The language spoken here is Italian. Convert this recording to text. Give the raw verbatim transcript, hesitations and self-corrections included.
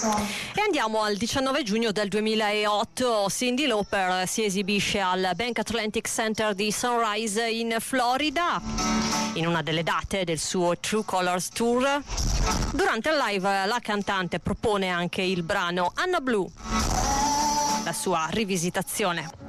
E andiamo al diciannove giugno del duemilaotto. Cyndi Lauper si esibisce al Bank Atlantic Center di Sunrise in Florida in una delle date del suo True Colors Tour. Durante il live la cantante propone anche il brano Anna Blue, la sua rivisitazione.